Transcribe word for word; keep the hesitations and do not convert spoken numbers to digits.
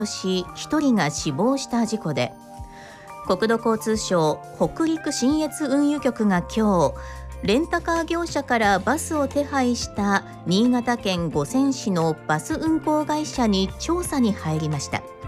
しひとりが死亡した事故で、国土交通省北陸信越運輸局が今日、レンタカー業者からバスを手配した新潟県五泉市のバス運行会社に調査に入りました。